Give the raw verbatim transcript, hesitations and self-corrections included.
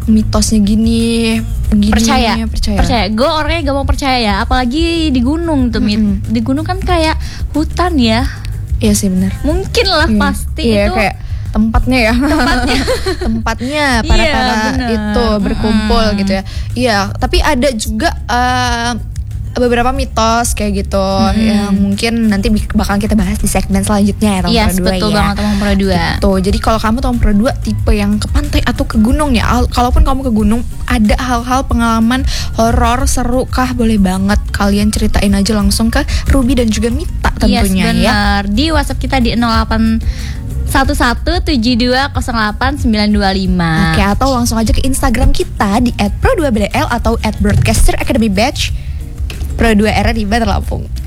mitosnya gini, gini percaya percaya, percaya. Gue orangnya gak mau percaya ya, apalagi di gunung tuh. Mm-hmm. Di gunung kan kayak hutan ya. Iya sih benar. Mungkin lah iya. Pasti iya, itu kayak tempatnya ya. Tempatnya tempatnya para iya, para bener. itu berkumpul hmm. gitu ya. Iya, tapi ada juga uh, beberapa mitos kayak gitu hmm. yang mungkin nanti bakal kita bahas di segmen selanjutnya ya, Tomong yes, Pro dua ya. Betul banget, Tomong Pro dua. Gitu. Jadi kalau kamu Tomong Pro dua tipe yang ke pantai atau ke gunung ya, kalaupun kamu ke gunung ada hal-hal pengalaman horor seru kah, boleh banget kalian ceritain aja langsung ke Ruby dan juga Mita tentunya. Yes, benar. Ya. Di WhatsApp kita di nol delapan satu satu tujuh dua nol delapan sembilan dua lima. Oke, atau langsung aja ke Instagram kita di et pro dua b d l atau et broadcaster academy batch Pro dua era di Bandar Lampung.